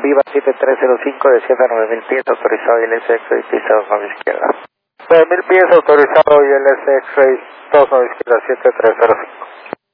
Viva 7305 de 7 a 9000 pies, autorizado y LS X-Ray, pista 29 izquierda. 9000 pies, autorizado y LS X-Ray, 29 izquierda, 7305.